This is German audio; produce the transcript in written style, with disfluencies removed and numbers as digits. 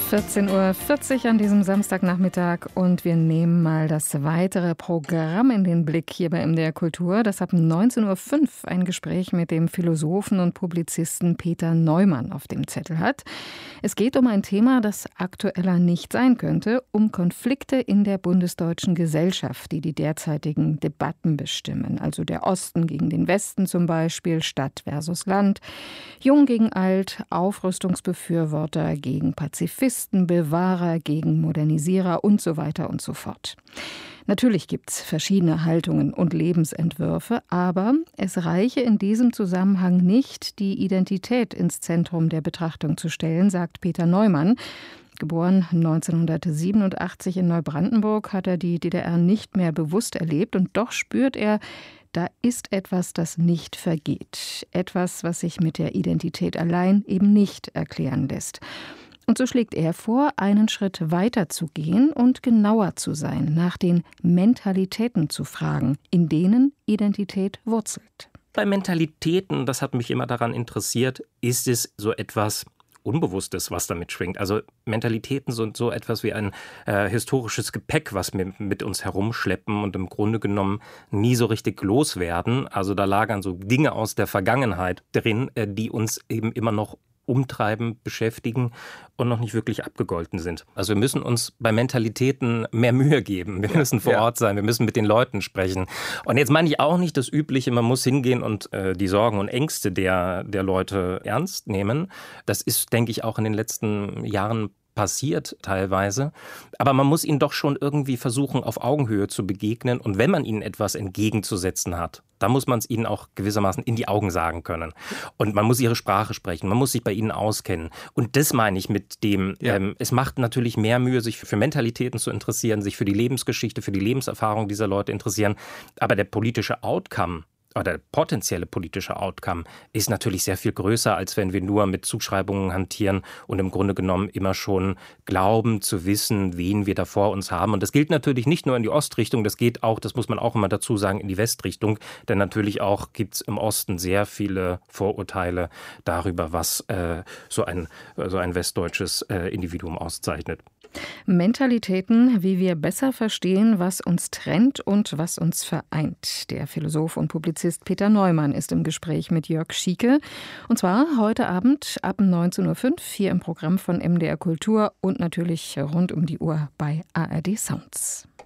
14:40 Uhr an diesem Samstagnachmittag und wir nehmen mal das weitere Programm in den Blick hier bei MDR Kultur. Das ab 19:05 Uhr ein Gespräch mit dem Philosophen und Publizisten Peter Neumann auf dem Zettel hat. Es geht um ein Thema, das aktueller nicht sein könnte, um Konflikte in der bundesdeutschen Gesellschaft, die die derzeitigen Debatten bestimmen. Also der Osten gegen den Westen zum Beispiel, Stadt versus Land, Jung gegen Alt, Aufrüstungsbefürworter gegen Pazifisten, Bewahrer gegen Modernisierer und so weiter und so fort. Natürlich gibt es verschiedene Haltungen und Lebensentwürfe, aber es reiche in diesem Zusammenhang nicht, die Identität ins Zentrum der Betrachtung zu stellen, sagt Peter Neumann. Geboren 1987 in Neubrandenburg, hat er die DDR nicht mehr bewusst erlebt und doch spürt er, da ist etwas, das nicht vergeht. Etwas, was sich mit der Identität allein eben nicht erklären lässt. Und so schlägt er vor, einen Schritt weiter zu gehen und genauer zu sein, nach den Mentalitäten zu fragen, in denen Identität wurzelt. Bei Mentalitäten, das hat mich immer daran interessiert, ist es so etwas Unbewusstes, was damit schwingt. Also Mentalitäten sind so etwas wie ein historisches Gepäck, was wir mit uns herumschleppen und im Grunde genommen nie so richtig loswerden. Also da lagern so Dinge aus der Vergangenheit drin, die uns eben immer noch umtreiben, beschäftigen und noch nicht wirklich abgegolten sind. Also wir müssen uns bei Mentalitäten mehr Mühe geben. Wir müssen vor Ort sein, wir müssen mit den Leuten sprechen. Und jetzt meine ich auch nicht das Übliche, man muss hingehen und die Sorgen und Ängste der Leute ernst nehmen. Das ist, denke ich, auch in den letzten Jahren passiert teilweise. Aber man muss ihnen doch schon irgendwie versuchen, auf Augenhöhe zu begegnen. Und wenn man ihnen etwas entgegenzusetzen hat, dann muss man es ihnen auch gewissermaßen in die Augen sagen können. Und man muss ihre Sprache sprechen, man muss sich bei ihnen auskennen. Und das meine ich mit dem, es macht natürlich mehr Mühe, sich für Mentalitäten zu interessieren, sich für die Lebensgeschichte, für die Lebenserfahrung dieser Leute interessieren. Aber der politische Outcome, oder der potenzielle politische Outcome ist natürlich sehr viel größer, als wenn wir nur mit Zuschreibungen hantieren und im Grunde genommen immer schon glauben zu wissen, wen wir da vor uns haben. Und das gilt natürlich nicht nur in die Ostrichtung, das geht auch, das muss man auch immer dazu sagen, in die Westrichtung. Denn natürlich auch gibt es im Osten sehr viele Vorurteile darüber, was so ein westdeutsches Individuum auszeichnet. Mentalitäten, wie wir besser verstehen, was uns trennt und was uns vereint. Der Philosoph und Publizist Peter Neumann ist im Gespräch mit Jörg Schieke. Und zwar heute Abend ab 19:05 Uhr hier im Programm von MDR Kultur und natürlich rund um die Uhr bei ARD Sounds.